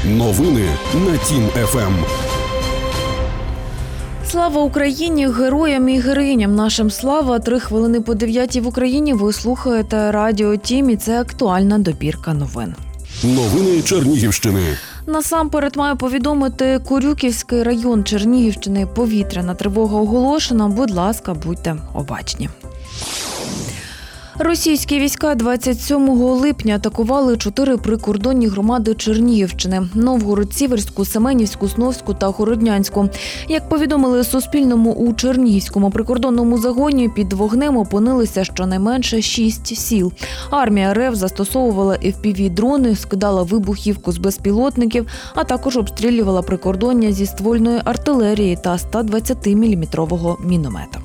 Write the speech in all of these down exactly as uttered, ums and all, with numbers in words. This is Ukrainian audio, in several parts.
Новини на Тім-ФМ. Слава Україні! Героям і героїням нашим слава! Три хвилини по дев'ятій в Україні. Ви слухаєте Радіо Тім, і це актуальна добірка новин. Новини Чернігівщини. Насамперед маю повідомити, Корюківський район Чернігівщини, повітряна тривога оголошена. Будь ласка, будьте обачні. Російські війська двадцять сьомого липня атакували чотири прикордонні громади Чернігівщини – Новгород, Сіверську, Семенівську, Сновську та Городнянську. Як повідомили Суспільному, у Чернігівському прикордонному загоні під вогнем опинилися щонайменше шість сіл. Армія РФ застосовувала еф пі ві-дрони, скидала вибухівку з безпілотників, а також обстрілювала прикордоння зі ствольної артилерії та ста двадцятиміліметрового міномета.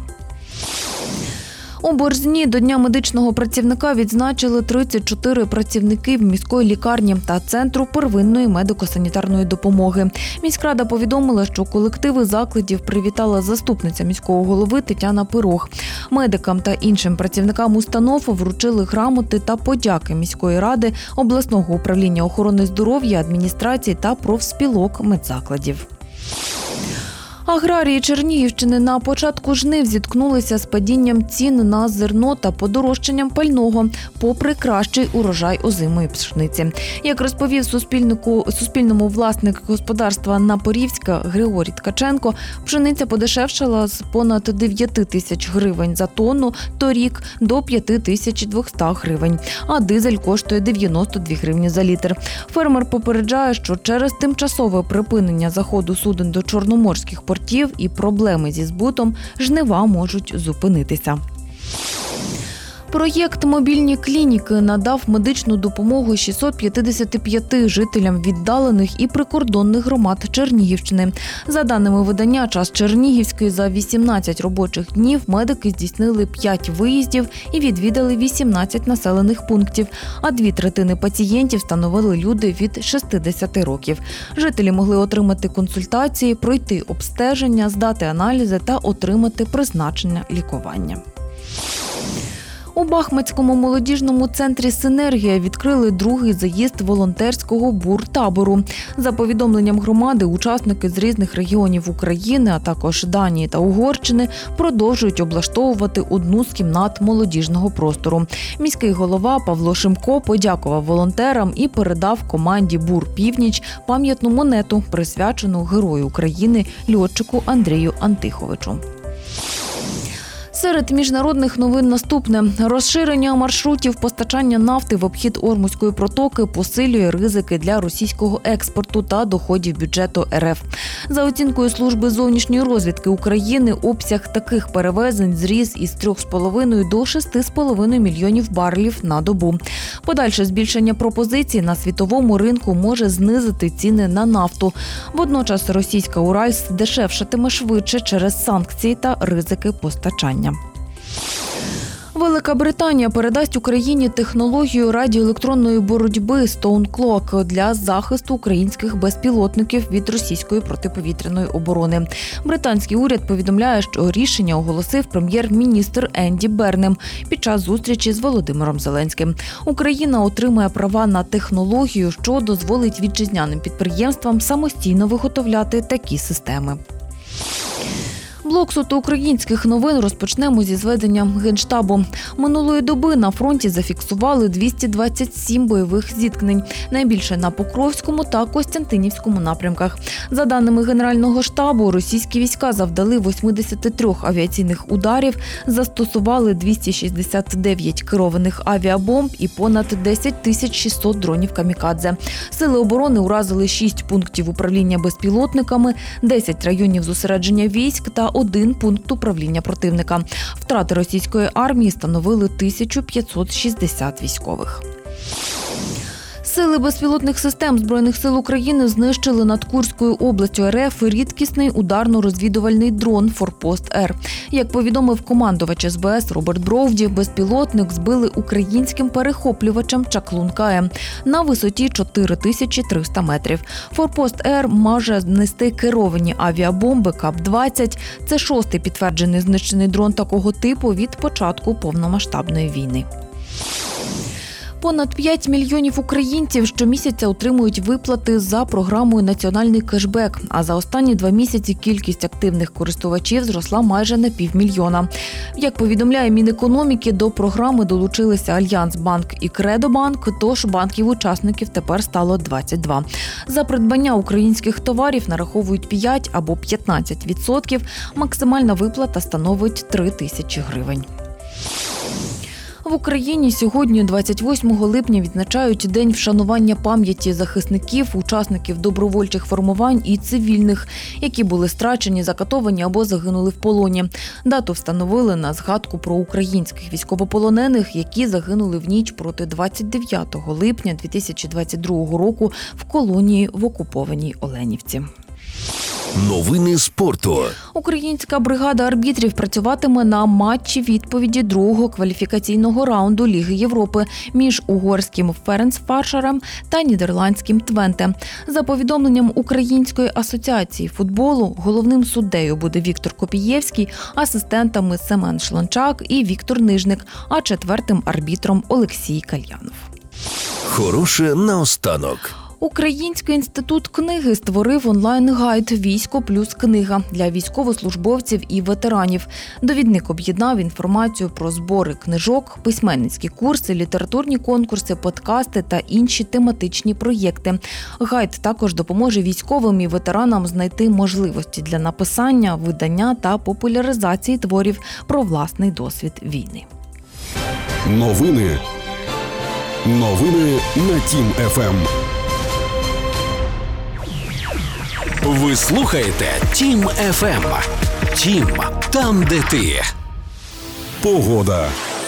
У Борзні до Дня медичного працівника відзначили тридцять чотири працівників міської лікарні та Центру первинної медико-санітарної допомоги. Міськрада повідомила, що колективи закладів привітала заступниця міського голови Тетяна Пирог. Медикам та іншим працівникам установ вручили грамоти та подяки міської ради, обласного управління охорони здоров'я, адміністрації та профспілок медзакладів. Аграрії Чернігівщини на початку жнив зіткнулися з падінням цін на зерно та подорожчанням пального, попри кращий урожай озимої пшениці. Як розповів Суспільному власник господарства Напорівська Григорій Ткаченко, пшениця подешевшала з понад дев'ять тисяч гривень за тонну торік до п'ять тисяч двісті гривень, а дизель коштує дев'яносто дві гривні за літр. Фермер попереджає, що через тимчасове припинення заходу суден до чорноморських портів і проблеми зі збутом жнива можуть зупинитися. Проєкт «Мобільні клініки» надав медичну допомогу шістсот п'ятдесят п'ять жителям віддалених і прикордонних громад Чернігівщини. За даними видання «Час Чернігівський», за вісімнадцять робочих днів медики здійснили п'ять виїздів і відвідали вісімнадцять населених пунктів, а дві третини пацієнтів становили люди від шістдесяти років. Жителі могли отримати консультації, пройти обстеження, здати аналізи та отримати призначення лікування. У Бахмацькому молодіжному центрі «Синергія» відкрили другий заїзд волонтерського бур-табору. За повідомленням громади, учасники з різних регіонів України, а також Данії та Угорщини, продовжують облаштовувати одну з кімнат молодіжного простору. Міський голова Павло Шимко подякував волонтерам і передав команді «Бур-Північ» пам'ятну монету, присвячену Герою України льотчику Андрію Антиховичу. Серед міжнародних новин наступне. Розширення маршрутів постачання нафти в обхід Ормузької протоки посилює ризики для російського експорту та доходів бюджету РФ. За оцінкою Служби зовнішньої розвідки України, обсяг таких перевезень зріс із трьох з половиною до шести з половиною мільйонів барелів на добу. Подальше збільшення пропозицій на світовому ринку може знизити ціни на нафту. Водночас російська Уральс дешевшатиме швидше через санкції та ризики постачання. Велика Британія передасть Україні технологію радіоелектронної боротьби Stone Clock для захисту українських безпілотників від російської протиповітряної оборони. Британський уряд повідомляє, що рішення оголосив прем'єр-міністр Енді Бернем під час зустрічі з Володимиром Зеленським. Україна отримає права на технологію, що дозволить вітчизняним підприємствам самостійно виготовляти такі системи. Блок суто українських новин розпочнемо зі зведення Генштабу. Минулої доби на фронті зафіксували двісті двадцять сім бойових зіткнень, найбільше на Покровському та Костянтинівському напрямках. За даними Генерального штабу, російські війська завдали вісімдесят три авіаційних ударів, застосували двісті шістдесят дев'ять керованих авіабомб і понад десять тисяч шістсот дронів камікадзе. Сили оборони уразили шість пунктів управління безпілотниками, десять районів зосередження військ та один пункт управління противника. Втрати російської армії становили тисячу п'ятсот шістдесят військових. Сили безпілотних систем Збройних сил України знищили над Курською областю РФ рідкісний ударно-розвідувальний дрон «Форпост-Р». Як повідомив командувач ес бе ес Роберт Броуді, безпілотник збили українським перехоплювачем «Чаклун-КМ» на висоті чотири тисячі триста метрів. «Форпост-Р» може нести керовані авіабомби ка пе двадцять. Це шостий підтверджений знищений дрон такого типу від початку повномасштабної війни. Понад п'ять мільйонів українців щомісяця отримують виплати за програмою «Національний кешбек», а за останні два місяці кількість активних користувачів зросла майже на півмільйона. Як повідомляє Мінекономіки, до програми долучилися Альянсбанк і Кредобанк, тож банків-учасників тепер стало двадцять два. За придбання українських товарів нараховують п'ять або п'ятнадцять відсотків, максимальна виплата становить три тисячі гривень. В Україні сьогодні, двадцять восьмого липня, відзначають День вшанування пам'яті захисників, учасників добровольчих формувань і цивільних, які були страчені, закатовані або загинули в полоні. Дату встановили на згадку про українських військовополонених, які загинули в ніч проти двадцять дев'ятого липня дві тисячі двадцять другого року в колонії в окупованій Оленівці. Новини спорту. Українська бригада арбітрів працюватиме на матчі відповіді другого кваліфікаційного раунду Ліги Європи між угорським Ференцваршером та нідерландським Твенте. За повідомленням Української асоціації футболу, головним суддею буде Віктор Копієвський, асистентами Семен Шлончак і Віктор Нижник, а четвертим арбітром Олексій Кальянов. Хороше наостанок. Український інститут книги створив онлайн-гайд «Військо плюс книга» для військовослужбовців і ветеранів. Довідник об'єднав інформацію про збори книжок, письменницькі курси, літературні конкурси, подкасти та інші тематичні проєкти. Гайд також допоможе військовим і ветеранам знайти можливості для написання, видання та популяризації творів про власний досвід війни. Новини. Новини на Тім-ФМ. Ви слухаєте Тім-ФМ. Тім – там, де ти. Погода.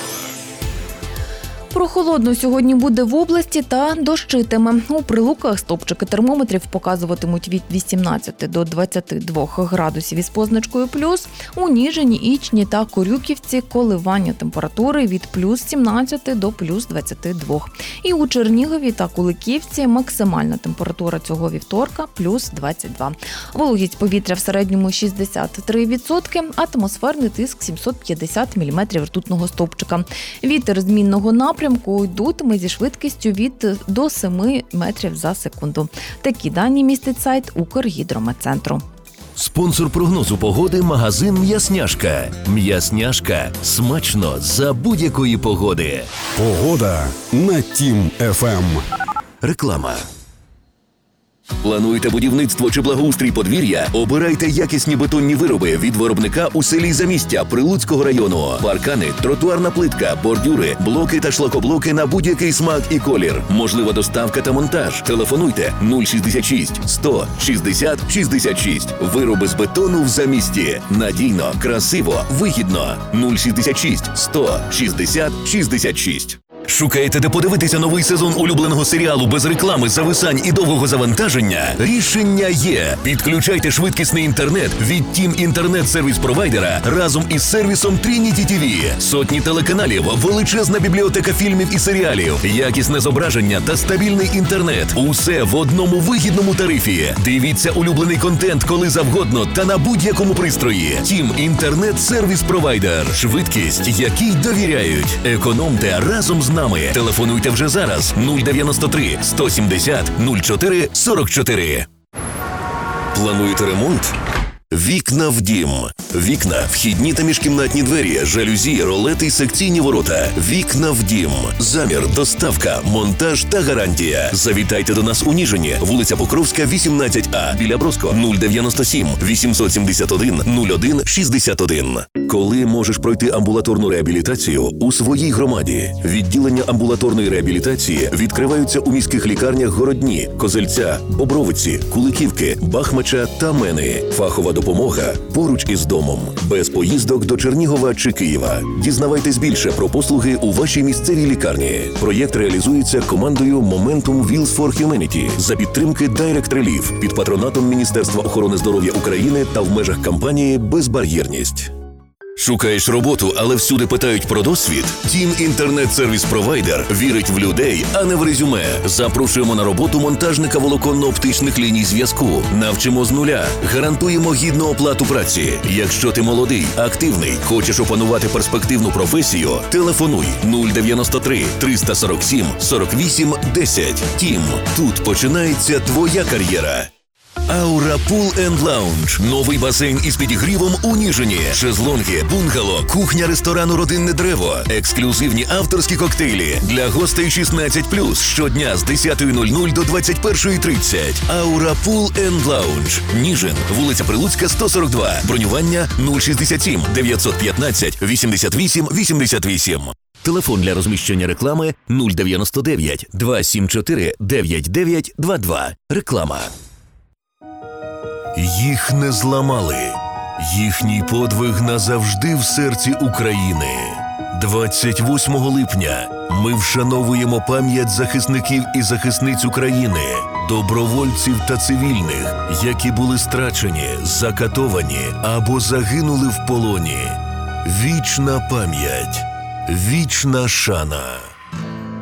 Прохолодно сьогодні буде в області та дощитиме. У Прилуках стовпчики термометрів показуватимуть від вісімнадцяти до двадцяти двох градусів із позначкою плюс. У Ніжині, Ічні та Корюківці коливання температури від плюс сімнадцяти до плюс двадцяти двох. І у Чернігові та Куликівці максимальна температура цього вівторка – плюс двадцять два. Вологість повітря в середньому шістдесят три відсотки, атмосферний тиск сімсот п'ятдесят міліметрів ртутного стовпчика. Вітер змінного напрямку йтиме зі швидкістю від до семи метрів за секунду. Такі дані містить сайт Укргідрометцентру. Спонсор прогнозу погоди – магазин «М'ясняшка». «М'ясняшка» – смачно за будь-якої погоди. Погода на Тім-ФМ. Реклама. Плануєте будівництво чи благоустрій подвір'я? Обирайте якісні бетонні вироби від виробника у селі Замістя Прилуцького району. Паркани, тротуарна плитка, бордюри, блоки та шлакоблоки на будь-який смак і колір. Можлива доставка та монтаж. Телефонуйте нуль шістдесят шість сто шістдесят шістдесят шість. Вироби з бетону в Замісті. Надійно, красиво, вигідно. нуль шістдесят шість сто шістдесят шістдесят шість. Шукаєте, де подивитися новий сезон улюбленого серіалу без реклами, зависань і довгого завантаження? Рішення є. Підключайте швидкісний інтернет від Тім інтернет-сервіс-провайдера разом із сервісом Trinity ті ві. Сотні телеканалів, величезна бібліотека фільмів і серіалів, якісне зображення та стабільний інтернет. Усе в одному вигідному тарифі. Дивіться улюблений контент коли завгодно та на будь-якому пристрої. Тім інтернет-сервіс-провайдер. Швидкість, якій довіряють. Економте разом з нами. Телефонуйте вже зараз нуль дев'яносто три сто сімдесят нуль чотири сорок чотири. Плануєте ремонт? Вікна в дім. Вікна, вхідні та міжкімнатні двері, жалюзі, ролети й секційні ворота. Вікна в дім. Замір, доставка, монтаж та гарантія. Завітайте до нас у Ніжині, вулиця Покровська, вісімнадцять А, біля Броско, нуль дев'яносто сім вісімсот сімдесят один нуль один шістдесят один. Коли можеш пройти амбулаторну реабілітацію у своїй громаді? Відділення амбулаторної реабілітації відкриваються у міських лікарнях Городні, Козельця, Бобровиці, Куликівки, Бахмача та Мени. Фахова допомога поруч із домом. Без поїздок до Чернігова чи Києва. Дізнавайтесь більше про послуги у вашій місцевій лікарні. Проєкт реалізується командою Momentum Wheels for Humanity за підтримки Direct Relief під патронатом Міністерства охорони здоров'я України та в межах кампанії «Безбар'єрність». Шукаєш роботу, але всюди питають про досвід? Тім інтернет-сервіс-провайдер вірить в людей, а не в резюме. Запрошуємо на роботу монтажника волоконно-оптичних ліній зв'язку. Навчимо з нуля. Гарантуємо гідну оплату праці. Якщо ти молодий, активний, хочеш опанувати перспективну професію, телефонуй нуль дев'яносто три триста сорок сім сорок вісім десять. Тім. Тут починається твоя кар'єра. Аура Pool енд Lounge. Новий басейн із підігрівом у Ніжині. Шезлонги, бунгало, кухня ресторану «Родинне древо». Ексклюзивні авторські коктейлі. Для гостей шістнадцять плюс. Щодня з десятої нуль нуль до двадцять першої тридцять. Аура Pool енд Lounge. Ніжин. Вулиця Прилуцька, сто сорок два. Бронювання нуль шістдесят сім дев'ятсот п'ятнадцять вісімдесят вісім вісімдесят вісім. Телефон для розміщення реклами нуль дев'яносто дев'ять двісті сімдесят чотири дев'яносто дев'ять двадцять два. Реклама. Їх не зламали. Їхній подвиг назавжди в серці України. двадцять восьмого липня ми вшановуємо пам'ять захисників і захисниць України, добровольців та цивільних, які були страчені, закатовані або загинули в полоні. Вічна пам'ять, вічна шана.